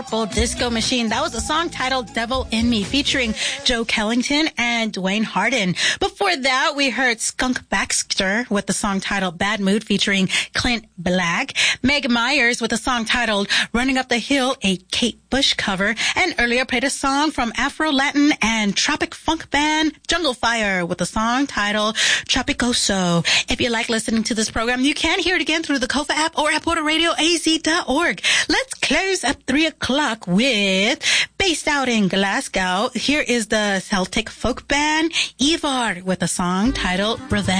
Purple Disco Machine. That was a song titled Devil in Me featuring Joe Kellington and Dwayne Harden. Before that, we heard Skunk Baxter with the song titled Bad Mood featuring Clint Black. Meg Myers with a song titled Running Up the Hill, a Kate Bush cover. And earlier played a song from Afro-Latin and Tropic Funk band Jungle Fire with a song titled Tropicoso. If you like listening to this program, you can hear it again through the Kofa app or at PorterRadioAZ.org. Let's close at 3 o'clock with, based out in Glasgow, here is the Celtic folk band Ivar with a song titled Revenge.